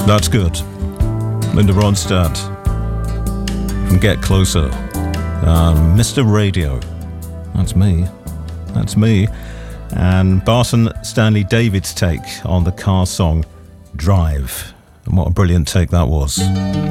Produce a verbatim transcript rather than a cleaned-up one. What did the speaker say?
That's good. Linda Ronstadt from Get Closer. Um, Mister Radio. That's me. That's me. And Barton Stanley David's take on the car song Drive. And what a brilliant take that was.